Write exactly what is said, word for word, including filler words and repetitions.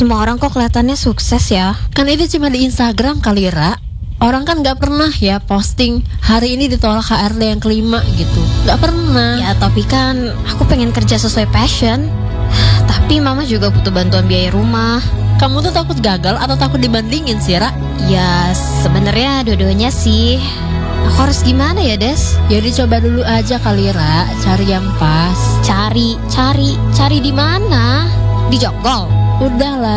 Semua orang kok kelihatannya sukses ya. Kan itu cuma di Instagram kali, Ra. Orang kan gak pernah ya posting hari ini ditolak H R D yang kelima gitu. Gak pernah. Ya tapi kan aku pengen kerja sesuai passion. Tapi mama juga butuh bantuan biaya rumah. Kamu tuh takut gagal atau takut dibandingin sih, Ra? Ya sebenarnya dua-duanya sih. Aku harus gimana ya, Des? Ya dicoba dulu aja kali, Ra. Cari yang pas. Cari, cari, cari di mana? Di Jonggol? Udahlah.